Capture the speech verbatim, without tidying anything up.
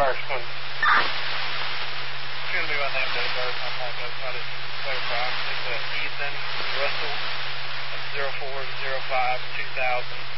first one. It's going to be my name, Dave Bird. I apologize. I didn't clarify. It's uh, Ethan Russell. That's zero four zero five two thousand.